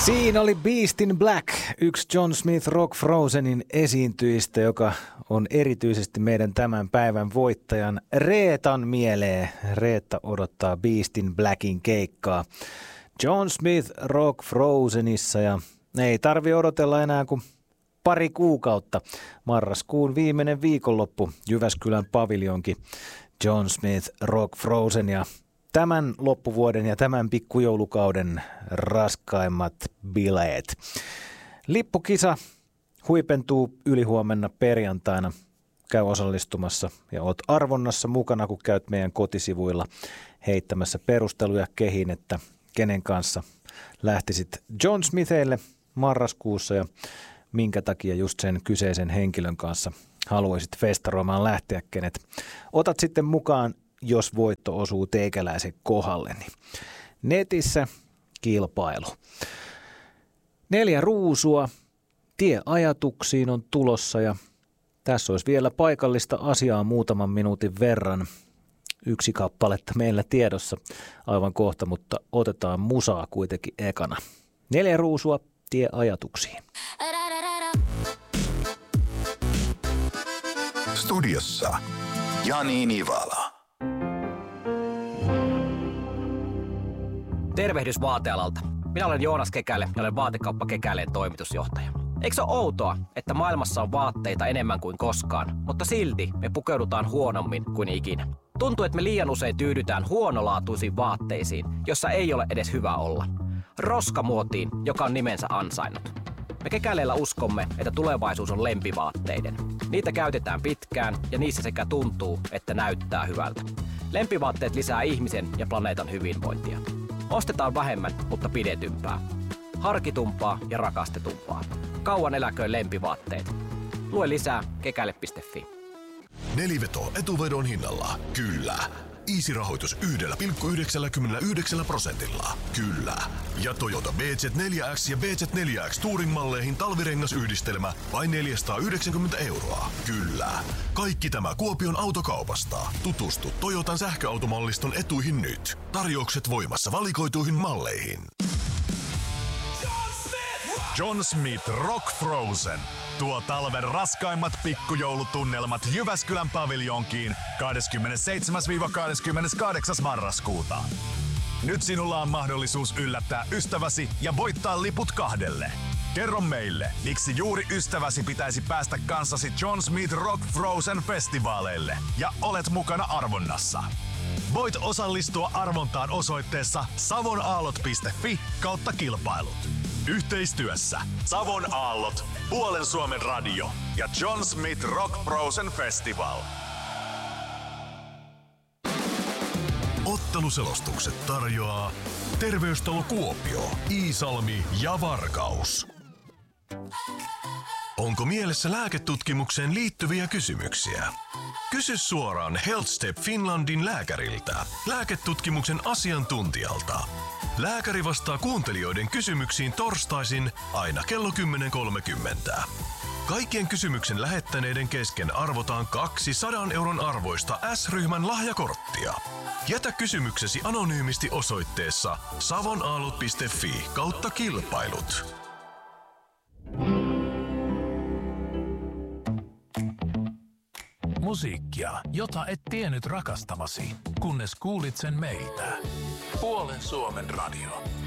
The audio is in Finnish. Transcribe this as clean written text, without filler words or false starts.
Siinä oli Beast in Black, yksi John Smith Rock Frozenin esiintyjistä, joka on erityisesti meidän tämän päivän voittajan Reetan mieleen. Reetta odottaa Beast in Blackin keikkaa John Smith Rock Frozenissa ja ei tarvi odotella enää kuin pari kuukautta. Marraskuun viimeinen viikonloppu Jyväskylän paviljonki John Smith Rock Frozen ja tämän loppuvuoden ja tämän pikkujoulukauden raskaimmat bileet. Lippukisa huipentuu ylihuomenna perjantaina. Käy osallistumassa ja oot arvonnassa mukana, kun käyt meidän kotisivuilla heittämässä perusteluja kehiin, että kenen kanssa lähtisit John Smithille marraskuussa ja minkä takia just sen kyseisen henkilön kanssa haluaisit festaroimaan lähteä, kenet otat sitten mukaan, jos voitto osuu teikäläisen kohdalle. Niin netissä kilpailu. 4 ruusua, tie ajatuksiin on tulossa ja tässä olisi vielä paikallista asiaa muutaman minuutin verran. 1 kappaletta meillä tiedossa aivan kohta, mutta otetaan musaa kuitenkin ekana. 4 ruusua, tie ajatuksiin. Studiossa Jani Nivala. Tervehdys vaatealalta. Minä olen Joonas Kekäle ja olen Vaatekauppa Kekäleen toimitusjohtaja. Eikö se ole outoa, että maailmassa on vaatteita enemmän kuin koskaan, mutta silti me pukeudutaan huonommin kuin ikinä? Tuntuu, että me liian usein tyydytään huonolaatuisiin vaatteisiin, jossa ei ole edes hyvä olla. Roskamuotiin, joka on nimensä ansainnut. Me Kekäleellä uskomme, että tulevaisuus on lempivaatteiden. Niitä käytetään pitkään ja niissä sekä tuntuu, että näyttää hyvältä. Lempivaatteet lisää ihmisen ja planeetan hyvinvointia. Ostetaan vähemmän, mutta pidetympää. Harkitumpaa ja rakastetumpaa. Kauan eläköön lempivaatteet. Lue lisää kekäle.fi. Neliveto etuvedon hinnalla. Kyllä. Easy-rahoitus 1,99%. Kyllä. Ja Toyota BZ4X ja BZ4X Touring-malleihin talvirengasyhdistelmä vain 490 €. Kyllä. Kaikki tämä Kuopion autokaupasta. Tutustu Toyotan sähköautomalliston etuihin nyt. Tarjoukset voimassa valikoituihin malleihin. John Smith Rock Frozen tuo talven raskaimmat pikkujoulutunnelmat Jyväskylän paviljonkiin 27-28. marraskuuta. Nyt sinulla on mahdollisuus yllättää ystäväsi ja voittaa liput 2. Kerro meille, miksi juuri ystäväsi pitäisi päästä kanssasi John Smith Rock Frozen festivaaleille ja olet mukana arvonnassa. Voit osallistua arvontaan osoitteessa savonaallot.fi/kilpailut. Yhteistyössä Savon Aallot, Puolen Suomen radio ja John Smith Rock Frozen Festival. Otteluselostukset tarjoaa Terveystalo Kuopio, Iisalmi ja Varkaus. Onko mielessä lääketutkimukseen liittyviä kysymyksiä? Kysy suoraan HealthStep Finlandin lääkäriltä, lääketutkimuksen asiantuntijalta. Lääkäri vastaa kuuntelijoiden kysymyksiin torstaisin aina kello 10.30. Kaikkien kysymyksen lähettäneiden kesken arvotaan 200 € arvoista S-ryhmän lahjakorttia. Jätä kysymyksesi anonyymisti osoitteessa savonaallot.fi/kilpailut. Musiikkia, jota et tiennyt rakastavasi, kunnes kuulit sen meiltä. Puolen Suomen radio.